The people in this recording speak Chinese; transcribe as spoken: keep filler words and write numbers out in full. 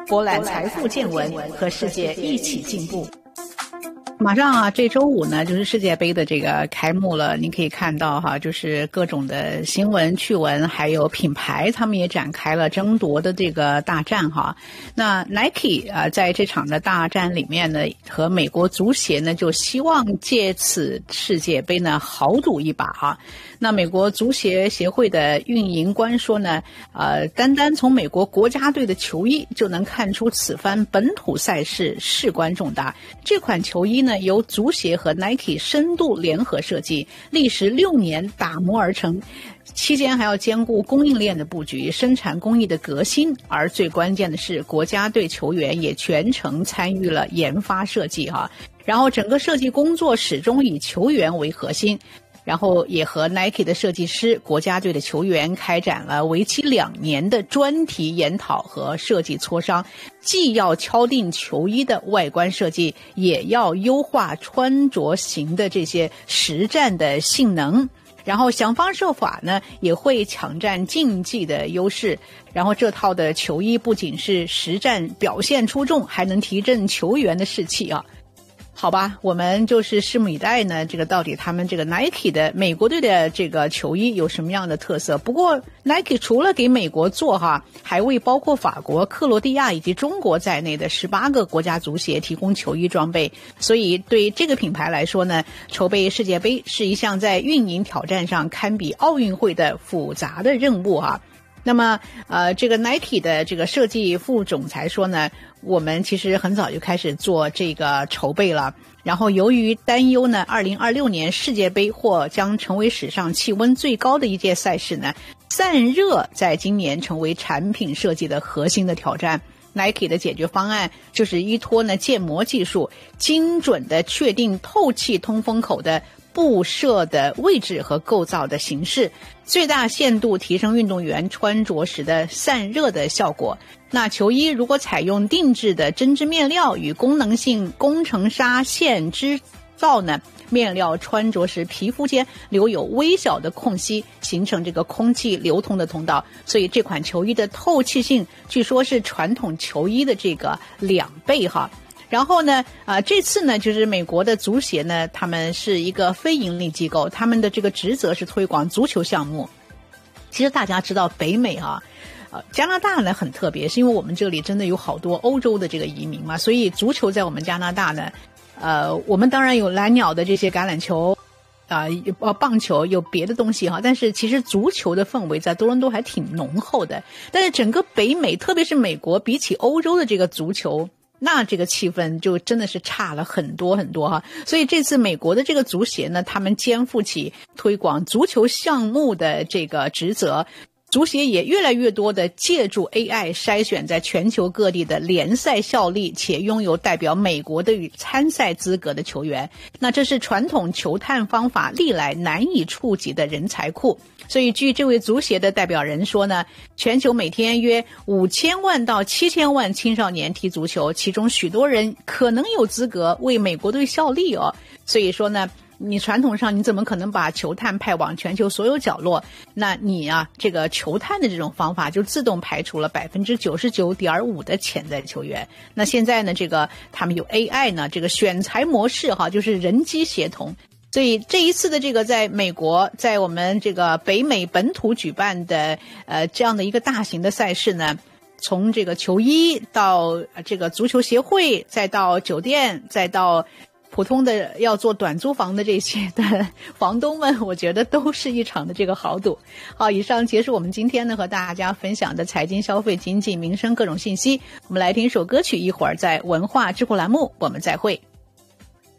博览财富见闻，和世界一起进步。马上啊，这周五呢就是世界杯的这个开幕了，您可以看到哈，就是各种的新闻趣闻，还有品牌，他们也展开了争夺的这个大战哈。那 Nike 啊，在这场的大战里面呢，和美国足协呢，就希望借此世界杯呢豪赌一把哈。那美国足协协会的运营官说呢，呃，单单从美国国家队的球衣就能看出此番本土赛事事关重大。这款球衣呢，由足协和 Nike 深度联合设计，历时六年打磨而成，期间还要兼顾供应链的布局、生产工艺的革新，而最关键的是，国家队球员也全程参与了研发设计哈。然后整个设计工作始终以球员为核心。然后也和 Nike 的设计师、国家队的球员开展了为期两年的专题研讨和设计磋商，既要敲定球衣的外观设计，也要优化穿着型的这些实战的性能。然后想方设法呢，也会抢占竞技的优势。然后这套的球衣不仅是实战表现出众，还能提振球员的士气啊。好吧，我们就是拭目以待呢，这个到底他们这个 Nike 的美国队的这个球衣有什么样的特色。不过 Nike 除了给美国做哈，还为包括法国、克罗地亚以及中国在内的十八个国家足协提供球衣装备。所以对这个品牌来说呢，筹备世界杯是一项在运营挑战上堪比奥运会的复杂的任务哈。那么呃，这个 Nike 的这个设计副总裁说呢，我们其实很早就开始做这个筹备了，然后由于担忧呢二零二六年世界杯或将成为史上气温最高的一届赛事呢，散热在今年成为产品设计的核心的挑战。Nike 的解决方案就是依托呢建模技术，精准的确定透气通风口的布设的位置和构造的形式，最大限度提升运动员穿着时的散热的效果。那球衣如果采用定制的针织面料与功能性工程纱线织造呢，面料穿着时皮肤间留有微小的空隙，形成这个空气流通的通道，所以这款球衣的透气性据说是传统球衣的这个两倍哈。然后呢，啊、呃，这次呢，就是美国的足协呢，他们是一个非盈利机构，他们的这个职责是推广足球项目。其实大家知道，北美啊，呃，加拿大呢很特别，是因为我们这里真的有好多欧洲的这个移民嘛，所以足球在我们加拿大呢，呃，我们当然有蓝鸟的这些橄榄球。啊，呃，棒球有别的东西哈，但是其实足球的氛围在多伦多还挺浓厚的。但是整个北美，特别是美国，比起欧洲的这个足球，那这个气氛就真的是差了很多很多哈。所以这次美国的这个足协呢，他们肩负起推广足球项目的这个职责。足协也越来越多的借助 A I 筛选在全球各地的联赛效力且拥有代表美国的与参赛资格的球员，那这是传统球探方法历来难以触及的人才库。所以据这位足协的代表人说呢，全球每天约五千万到七千万青少年踢足球，其中许多人可能有资格为美国队效力哦。所以说呢，你传统上你怎么可能把球探派往全球所有角落？那你啊，这个球探的这种方法就自动排除了百分之九十九点五的潜在球员。那现在呢，这个他们有 A I 呢，这个选材模式哈，就是人机协同。所以这一次的这个在美国，在我们这个北美本土举办的呃这样的一个大型的赛事呢，从这个球衣到这个足球协会，再到酒店，再到普通的要做短租房的这些的房东们，我觉得都是一场的这个豪赌。好，以上结束我们今天呢和大家分享的财经、消费、经济、民生各种信息。我们来听一首歌曲，一会儿在文化智库栏目我们再会。